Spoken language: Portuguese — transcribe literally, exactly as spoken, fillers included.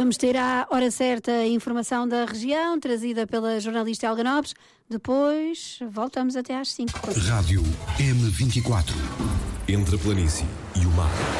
Vamos ter à hora certa a informação da região, trazida pela jornalista Helga Nobres. Depois voltamos até às cinco. Rádio M vinte e quatro. Entre a planície e o mar.